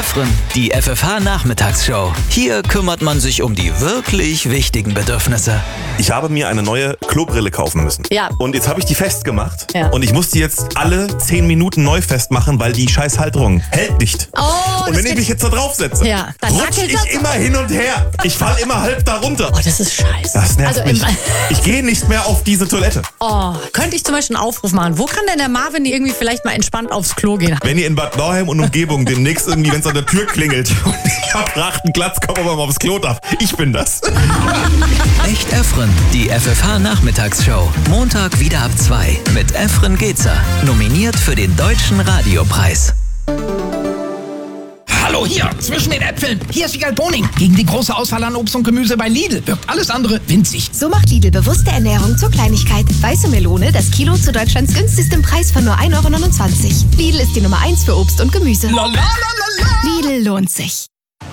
Efren, die FFH-Nachmittagsshow. Hier kümmert man sich um die wirklich wichtigen Bedürfnisse. Ich habe mir eine neue Klobrille kaufen müssen. Ja. Und jetzt habe ich die festgemacht. Ja. Und ich muss die jetzt alle 10 Minuten neu festmachen, weil die scheiß Halterung hält nicht. Oh, und wenn ich mich jetzt da drauf setze, Ja, dann rutsche wackelt ich das. immer hin und her. Ich falle immer halb da runter. Oh, das ist scheiße. Das nervt Also mich. Ich gehe nicht mehr auf diese Toilette. könnte ich zum Beispiel einen Aufruf machen. Wo kann denn der Marvin irgendwie vielleicht mal entspannt aufs Klo gehen? Wenn ihr in Bad Nauheim und Umgebung demnächst irgendwie, wenn es an der Tür klingelt und ich hab Rachtenplatz, komm aber mal aufs Klo darf. Ich bin das. Echt Efren, die FFH-Nachmittagsshow. Montag wieder ab 2 mit Efren Gezer. Nominiert für den Deutschen Radiopreis. Hallo hier, zwischen den Äpfeln. Hier ist Wiegald Boning. Gegen die große Auswahl an Obst und Gemüse bei Lidl wirkt alles andere winzig. So macht Lidl bewusste Ernährung zur Kleinigkeit. Weiße Melone, das Kilo zu Deutschlands günstigstem Preis von nur 1,29 €. Lidl ist die Nummer 1 für Obst und Gemüse. Lidl lohnt sich.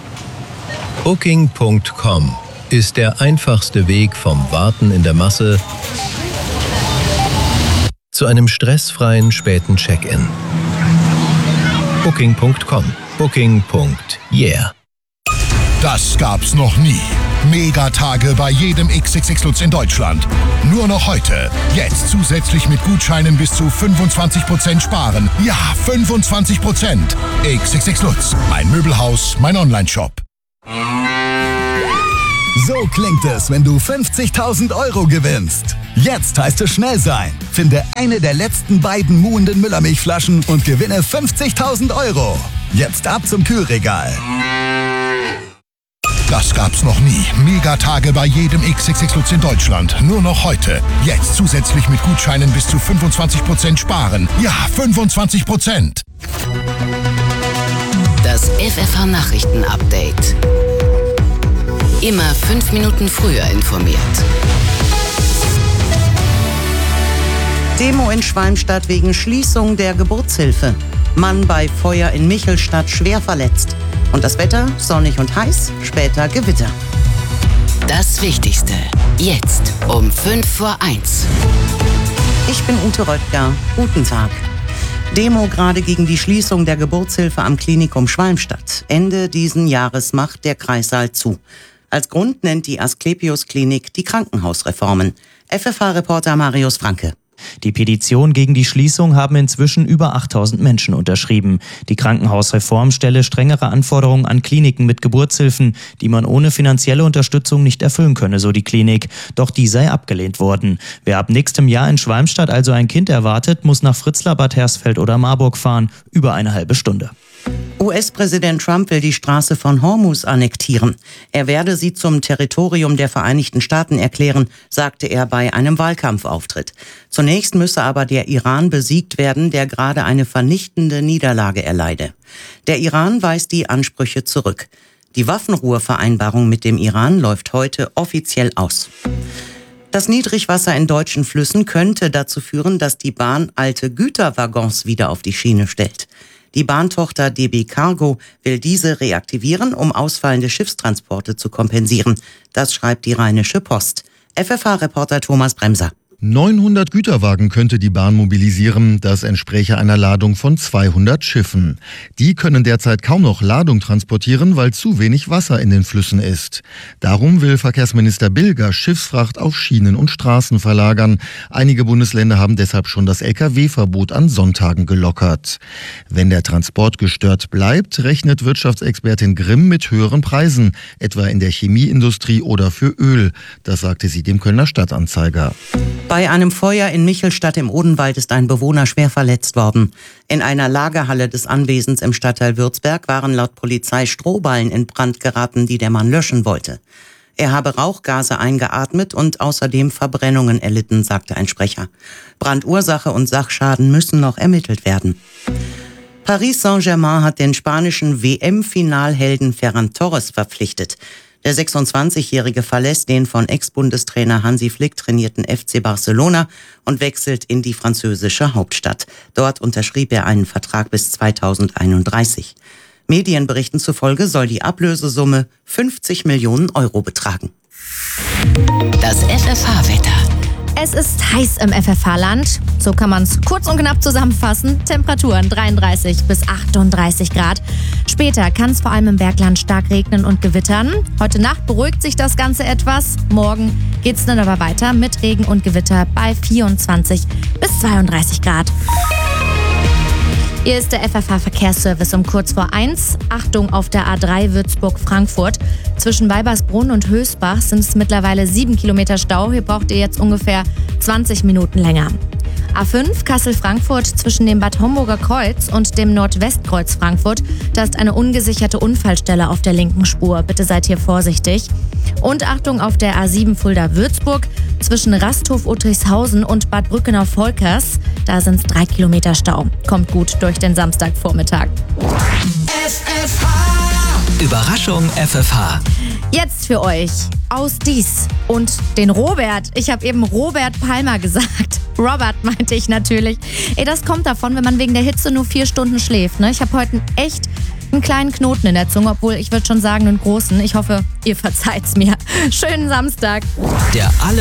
Booking.com ist der einfachste Weg vom Warten in der Masse zu einem stressfreien späten Check-in. Booking.com. Booking.yeah. Das gab's noch nie. Megatage bei jedem XXX Lutz in Deutschland. Nur noch heute. Jetzt zusätzlich mit Gutscheinen bis zu 25% sparen. Ja, 25%. XXX Lutz. Mein Möbelhaus, mein Onlineshop. So klingt es, wenn du 50.000 € gewinnst. Jetzt heißt es schnell sein. Finde eine der letzten beiden muhenden Müllermilchflaschen und gewinne 50.000 €. Jetzt ab zum Kühlregal. Das gab's noch nie. Megatage bei jedem XXX Lutz in Deutschland. Nur noch heute. Jetzt zusätzlich mit Gutscheinen bis zu 25% sparen. Ja, 25%. Das FFH-Nachrichten-Update. Immer 5 Minuten früher informiert. Demo in Schwalmstadt wegen Schließung der Geburtshilfe. Mann bei Feuer in Michelstadt schwer verletzt. Und das Wetter sonnig und heiß, später Gewitter. Das Wichtigste. Jetzt um 1:05. Ich bin Ute Röttger. Guten Tag. Demo gerade gegen die Schließung der Geburtshilfe am Klinikum Schwalmstadt. Ende diesen Jahres macht der Kreissaal zu. Als Grund nennt die Asklepios-Klinik die Krankenhausreformen. FFH-Reporter Marius Franke. Die Petition gegen die Schließung haben inzwischen über 8.000 Menschen unterschrieben. Die Krankenhausreform stelle strengere Anforderungen an Kliniken mit Geburtshilfen, die man ohne finanzielle Unterstützung nicht erfüllen könne, so die Klinik. Doch die sei abgelehnt worden. Wer ab nächstem Jahr in Schwalmstadt also ein Kind erwartet, muss nach Fritzlar, Bad Hersfeld oder Marburg fahren. Über eine halbe Stunde. US-Präsident Trump will die Straße von Hormuz annektieren. Er werde sie zum Territorium der Vereinigten Staaten erklären, sagte er bei einem Wahlkampfauftritt. Zunächst müsse aber der Iran besiegt werden, der gerade eine vernichtende Niederlage erleide. Der Iran weist die Ansprüche zurück. Die Waffenruhevereinbarung mit dem Iran läuft heute offiziell aus. Das Niedrigwasser in deutschen Flüssen könnte dazu führen, dass die Bahn alte Güterwaggons wieder auf die Schiene stellt. Die Bahntochter DB Cargo will diese reaktivieren, um ausfallende Schiffstransporte zu kompensieren. Das schreibt die Rheinische Post. FFH-Reporter Thomas Bremser. 900 Güterwagen könnte die Bahn mobilisieren. Das entspräche einer Ladung von 200 Schiffen. Die können derzeit kaum noch Ladung transportieren, weil zu wenig Wasser in den Flüssen ist. Darum will Verkehrsminister Bilger Schiffsfracht auf Schienen und Straßen verlagern. Einige Bundesländer haben deshalb schon das Lkw-Verbot an Sonntagen gelockert. Wenn der Transport gestört bleibt, rechnet Wirtschaftsexpertin Grimm mit höheren Preisen, etwa in der Chemieindustrie oder für Öl. Das sagte sie dem Kölner Stadtanzeiger. Bei einem Feuer in Michelstadt im Odenwald ist ein Bewohner schwer verletzt worden. In einer Lagerhalle des Anwesens im Stadtteil Würzberg waren laut Polizei Strohballen in Brand geraten, die der Mann löschen wollte. Er habe Rauchgase eingeatmet und außerdem Verbrennungen erlitten, sagte ein Sprecher. Brandursache und Sachschaden müssen noch ermittelt werden. Paris Saint-Germain hat den spanischen WM-Finalhelden Ferran Torres verpflichtet. Der 26-Jährige verlässt den von Ex-Bundestrainer Hansi Flick trainierten FC Barcelona und wechselt in die französische Hauptstadt. Dort unterschrieb er einen Vertrag bis 2031. Medienberichten zufolge soll die Ablösesumme 50 Millionen € betragen. Das FFH-Wetter. Es ist heiß im FFH-Land. So kann man es kurz und knapp zusammenfassen. Temperaturen 33 bis 38 Grad. Später kann es vor allem im Bergland stark regnen und gewittern. Heute Nacht beruhigt sich das Ganze etwas. Morgen geht es dann aber weiter mit Regen und Gewitter bei 24 bis 32 Grad. Hier ist der FFH-Verkehrsservice um kurz vor 1. Achtung auf der A3 Würzburg-Frankfurt. Zwischen Weibersbrunn und Hösbach sind es mittlerweile 7 Kilometer Stau. Hier braucht ihr jetzt ungefähr 20 Minuten länger. A5 Kassel-Frankfurt zwischen dem Bad Homburger Kreuz und dem Nordwestkreuz Frankfurt. Da ist eine ungesicherte Unfallstelle auf der linken Spur. Bitte seid hier vorsichtig. Und Achtung auf der A7 Fulda-Würzburg zwischen Rasthof-Uttrichshausen und Bad Brückenau-Volkers. Da sind es 3 Kilometer Stau. Kommt gut durch den Samstagvormittag. Überraschung FFH. Jetzt für euch aus Dies und den Robert. Ich habe eben Robert Palmer gesagt. Robert meinte ich natürlich. Das kommt davon, wenn man wegen der Hitze nur 4 Stunden schläft. Ne? Ich habe heute einen kleinen Knoten in der Zunge, obwohl ich würde schon sagen einen großen. Ich hoffe, ihr verzeiht's mir. Schönen Samstag. Der